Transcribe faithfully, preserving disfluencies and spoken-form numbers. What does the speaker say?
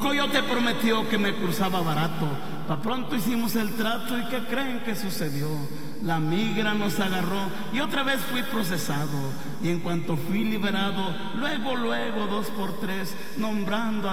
coyote prometió que me cruzaba barato. Pa' pronto hicimos el trato y ¿qué creen que sucedió? La migra nos agarró y otra vez fui procesado. Y en cuanto fui liberado, luego, luego, dos por tres, nombrando a